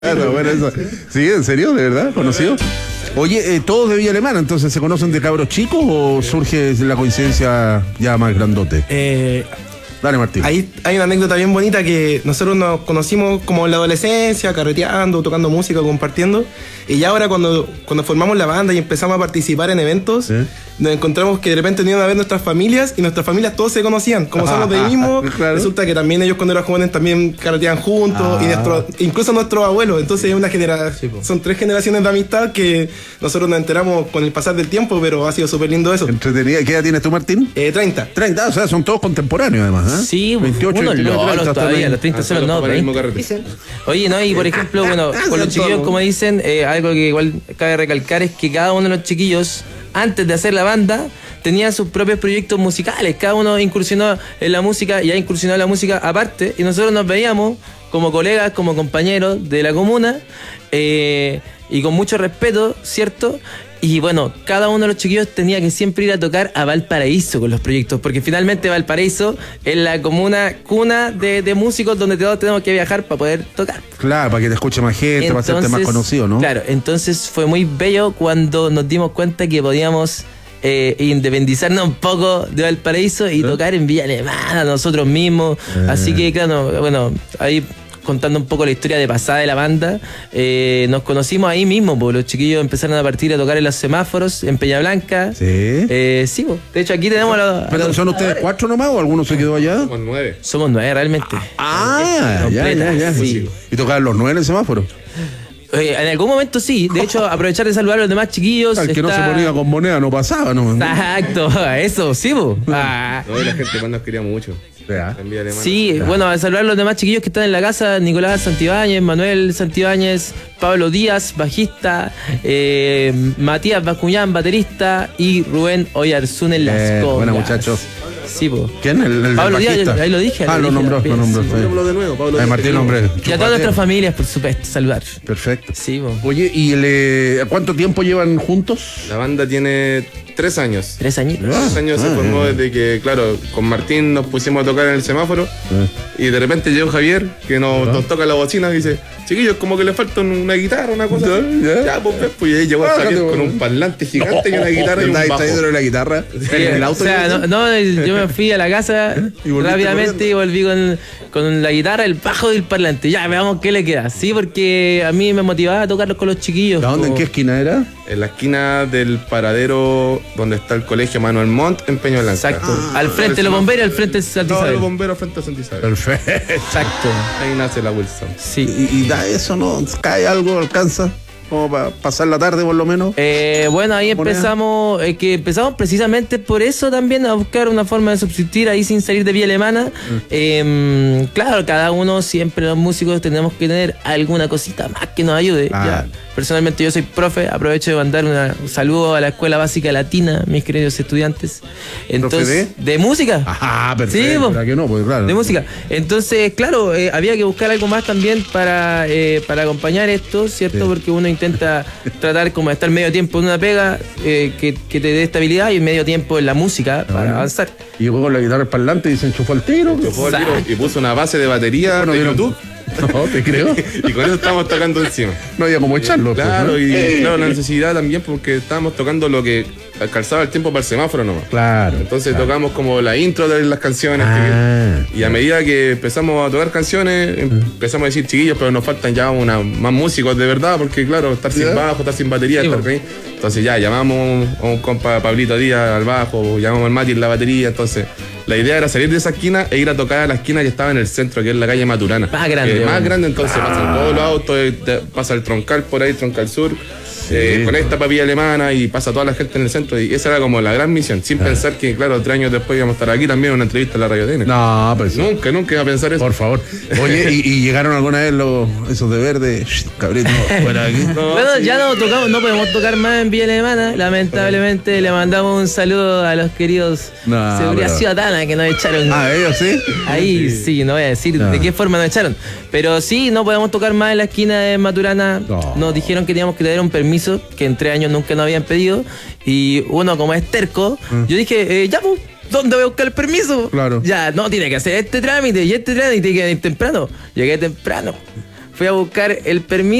Bueno, eso. Sí, ¿en serio? ¿De verdad? ¿Conocido? Oye, ¿todos de Villa Alemana entonces se conocen de cabros chicos o surge la coincidencia ya más grandote? Dale, Martín. Ahí hay una anécdota bien bonita que nosotros nos conocimos como en la adolescencia, carreteando, tocando música, compartiendo. Y ya ahora cuando formamos la banda y empezamos a participar en eventos, ¿sí? Nos encontramos que de repente venían a ver nuestras familias y nuestras familias todos se conocían. Como somos de ahí mismo, claro. Resulta que también ellos cuando eran jóvenes también carreteaban juntos y incluso nuestros abuelos. Entonces es una generación, son 3 generaciones de amistad que nosotros nos enteramos con el pasar del tiempo, pero ha sido súper lindo eso. Entretenida. ¿Qué edad tienes tú, Martín? 30. 30, o sea, son todos contemporáneos además, ¿eh? Sí, 28, unos 29, lolos 30, todavía, los 30 son los no. Oye, no, y por ejemplo, bueno, con los chiquillos, como dicen, algo que igual cabe recalcar es que cada uno de los chiquillos, antes de hacer la banda, tenía sus propios proyectos musicales. Cada uno incursionó en la música y ha incursionado en la música aparte. Y nosotros nos veíamos como colegas, como compañeros de la comuna y con mucho respeto, ¿cierto? Y bueno, cada uno de los chiquillos tenía que siempre ir a tocar a Valparaíso con los proyectos, porque finalmente Valparaíso es la comuna cuna de músicos donde todos tenemos que viajar para poder tocar. Claro, para que te escuche más gente, para hacerte más conocido, ¿no? Claro, entonces fue muy bello cuando nos dimos cuenta que podíamos independizarnos un poco de Valparaíso y tocar en Villa Alemana nosotros mismos. Así que claro, bueno, ahí contando un poco la historia de pasada de la banda, nos conocimos ahí mismo, porque los chiquillos empezaron a partir a tocar en los semáforos, en Peña Blanca. Sí. Sí, de hecho aquí tenemos ¿Pero son ustedes 4 nomás o alguno se quedó allá? Somos 9. Somos 9 realmente. Ya. Sí. ¿Y tocaban los 9 en el semáforo? En algún momento sí, de hecho aprovechar de saludar a los demás chiquillos. Al que no se ponía con moneda no pasaba, ¿no? Exacto, eso, sí, No, y la gente más nos quería mucho. Sí, bueno, a saludar a los demás chiquillos que están en la casa: Nicolás Santibáñez, Manuel Santibáñez, Pablo Díaz, bajista, Matías Bascuñán, baterista, y Rubén Oyarzún en las congas. Buenos muchachos. Sí, po. ¿Quién? El Pablo Díaz, ahí lo dije. Lo nombró. Sí, de nuevo, Pablo Díaz. Martín, nombre. Y a todas nuestras familias, por supuesto, saludar. Perfecto. Sí, po. Oye, ¿y cuánto tiempo llevan juntos? La banda tiene 3 años. 3 añitos. 3 años se formó desde que, claro, con Martín nos pusimos a tocar en el semáforo y de repente llegó Javier, que nos toca la bocina y dice: chiquillos, como que le falta una guitarra, una cosa así. Ya, pues ahí llegó Javier con un parlante gigante y una guitarra y un bajo. ¿La guitarra? ¿En el auto? O sea, yo me fui a la casa rápidamente y volví con la guitarra, el bajo y el parlante. Ya, veamos qué le queda. Sí, porque a mí me motivaba a tocarlos con los chiquillos. ¿Dónde? ¿En qué esquina era? En la esquina del paradero donde está el colegio Manuel Montt en Peña Blanca. Exacto. Al frente de los bomberos y al frente de Santa Isabel. Los bomberos frente a Santa Isabel. Perfecto. Exacto. Ahí nace la Wilson. Sí. ¿Y da eso, no? ¿Cae algo? ¿Alcanza? Como para pasar la tarde por lo menos. Bueno, ahí empezamos precisamente por eso también a buscar una forma de subsistir ahí sin salir de Villa Alemana. Claro, cada uno, siempre los músicos tenemos que tener alguna cosita más que nos ayude. Ya. Personalmente yo soy profe, aprovecho de mandar un saludo a la Escuela Básica Latina, mis queridos estudiantes. Entonces, ¿de música? Ajá, perfecto. Sí, ¿para qué no? Pues claro. De música. Entonces, claro, había que buscar algo más también para acompañar esto, ¿cierto? Sí. Porque uno intenta tratar como de estar medio tiempo en una pega que te dé estabilidad y medio tiempo en la música para avanzar. Y luego con la guitarra parlante y se enchufó al tiro. Y puso una base de batería de YouTube. No, te creo. Y con eso estábamos tocando encima. No había como echarlo. Claro, pues, ¿no? y claro, la necesidad también porque estábamos tocando lo que alcanzaba el tiempo para el semáforo nomás. Claro. Entonces tocamos como la intro de las canciones. Y a medida que empezamos a tocar canciones, empezamos a decir: chiquillos, pero nos faltan ya más músicos de verdad, porque claro, estar sin bajo, estar sin batería, estar ahí. Entonces ya llamamos a un compa, Pablito Díaz, al bajo, llamamos al Mati en la batería. Entonces la idea era salir de esa esquina e ir a tocar a la esquina que estaba en el centro, que es la calle Maturana. Más grande. Más grande, entonces pasan todos los autos, pasa el Troncal por ahí, Troncal Sur. Conecta para Villa Alemana y pasa toda la gente en el centro, y esa era como la gran misión, sin pensar que, claro, 3 años después íbamos a estar aquí también en una entrevista en la Radio TN. No, pues nunca iba a pensar eso. Por favor. Oye, ¿y llegaron alguna vez esos de verde? Cabrito, fuera de aquí. Bueno, ya no podemos tocar más en Villa Alemana. Lamentablemente le mandamos un saludo a los queridos Seguridad Ciudadana que nos echaron. ¿Ellos sí? Ahí sí, no voy a decir de qué forma nos echaron. Pero sí, no podemos tocar más en la esquina de Maturana. Nos dijeron que teníamos que tener un permiso que en 3 años nunca nos habían pedido, y uno como es terco, yo dije, ya pues, ¿dónde voy a buscar el permiso? Claro. Ya, no, tiene que hacer este trámite y este trámite, y tiene que ir temprano. Llegué temprano. fui a buscar el permiso